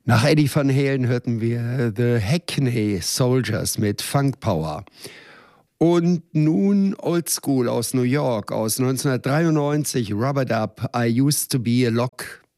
Nach Eddie Van Halen hörten wir The Hackney Soldiers mit Funk Power. Und nun Oldschool aus New York, aus 1993, Rubber Dub, I Used to Be a Lock.